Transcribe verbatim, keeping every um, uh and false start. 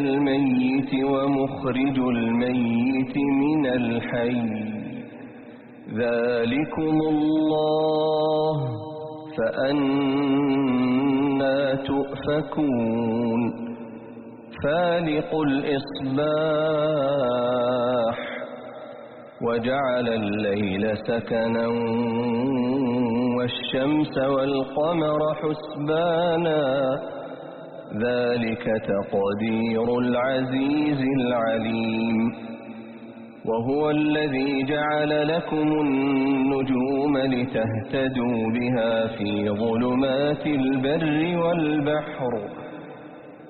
الميت ومخرج الميت من الحي ذلكم الله فأنى تؤفكون فالق الإصباح وجعل الليل سكنا والشمس والقمر حسبانا ذلك تقدير العزيز العليم وهو الذي جعل لكم النجوم لتهتدوا بها في ظلمات البر والبحر